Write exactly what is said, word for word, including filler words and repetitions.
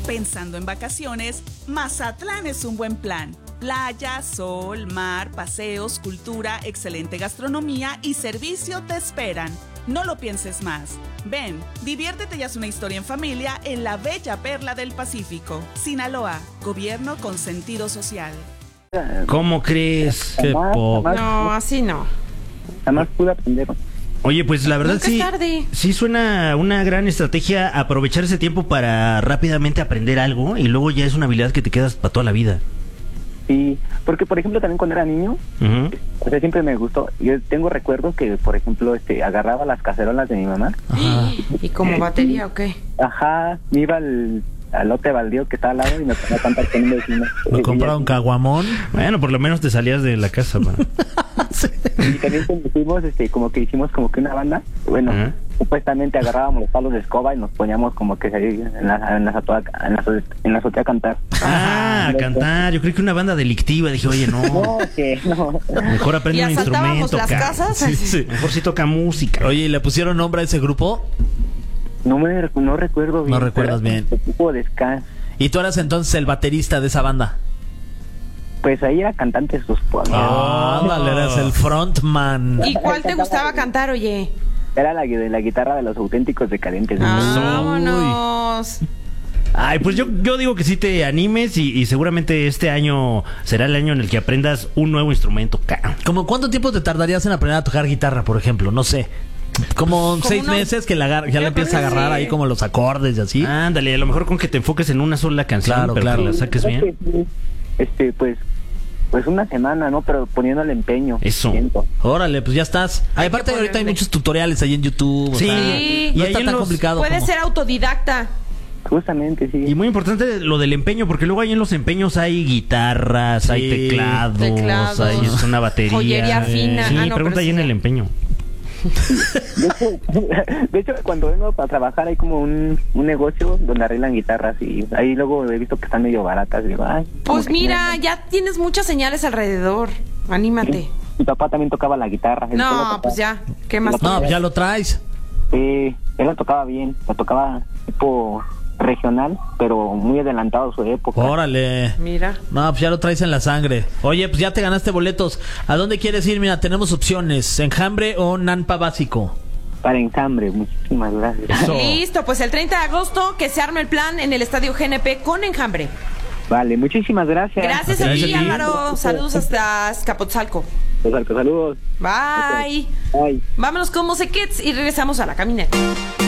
Pensando en vacaciones, Mazatlán es un buen plan. Playa, sol, mar, paseos, cultura, excelente gastronomía y servicio te esperan. No lo pienses más. Ven, diviértete y haz una historia en familia en la bella perla del Pacífico. Sinaloa, gobierno con sentido social. ¿Cómo crees? Qué po... No, así no. Jamás pude aprender. Oye, pues la verdad sí, sí suena una gran estrategia aprovechar ese tiempo para rápidamente aprender algo y luego ya es una habilidad que te quedas para toda la vida. Sí, porque por ejemplo también cuando era niño, uh-huh. o sea, siempre me gustó. Yo tengo recuerdos que, por ejemplo, este, agarraba las cacerolas de mi mamá. Ajá. ¿Y como batería o qué? Ajá, me iba al, al lote baldío que está al lado y me ponía a cantar con un vecino. ¿Me compraba un caguamón? Bueno, por lo menos te salías de la casa, ¿no? Sí. Y también hicimos, este, como que hicimos como que una banda, bueno, uh-huh. supuestamente agarrábamos los palos de escoba y nos poníamos como que en la, en la, azotea, en la, en la azotea a cantar. Ah, a cantar, yo creí que una banda delictiva, dije, oye, no. No, que no. Mejor aprende un instrumento. Las ca- casas? Sí, sí. Mejor si toca música. Oye, ¿y le pusieron nombre a ese grupo? No me no recuerdo bien. No recuerdas bien. Tipo de ska. ¿Y tú eras entonces el baterista de esa banda? Pues ahí era cantante sus pues. Ah, vale, eras el frontman. ¿Y cuál te gustaba cantar, oye? Era la de la guitarra de los auténticos decadentes. Ah, vámonos. Ay, pues yo, yo digo que sí te animes y, y seguramente este año será el año en el que aprendas un nuevo instrumento. ¿Cómo cuánto tiempo te tardarías en aprender a tocar guitarra, por ejemplo? No sé. Como seis uno, meses que la, ya le empiezas a agarrar sí. ahí como los acordes y así. Ándale, a lo mejor con que te enfoques en una sola canción, claro, pero claro. que la saques bien. Este, pues, pues una semana, ¿no? Pero poniéndole empeño. Eso. Siento. Órale, pues ya estás. Ay, aparte ahorita hay muchos tutoriales ahí en YouTube. Sí. O sea, sí. No y está tan los... complicado. Puedes como... ser autodidacta. Justamente, sí. Y muy importante lo del empeño, porque luego ahí en los empeños hay guitarras, sí. hay teclados, teclados, hay una batería. Joyería fina. Sí, ah, no, pregunta ahí sí. en el empeño. De hecho, de hecho, cuando vengo para trabajar hay como un, un negocio donde arreglan guitarras y ahí luego he visto que están medio baratas. Y digo, ay, pues mira, ya tienes muchas señales alrededor. Anímate. Sí. Mi papá también tocaba la guitarra. No, pues ya. ¿Qué más? No, pues ya lo traes. Sí, él lo tocaba bien. Lo tocaba tipo regional, pero muy adelantado a su época. Órale. Mira. No, pues ya lo traes en la sangre. Oye, pues ya te ganaste boletos. ¿A dónde quieres ir? Mira, tenemos opciones. ¿Enjambre o Nampa Básico? Para Enjambre, muchísimas gracias. Eso. Listo, pues el treinta de agosto que se arme el plan en el Estadio G N P con Enjambre. Vale, muchísimas gracias. Gracias a ti, Álvaro. Saludos hasta Azcapotzalco. Saludos. Bye. Bye. Vámonos con Mose Kids y regresamos a la caminera.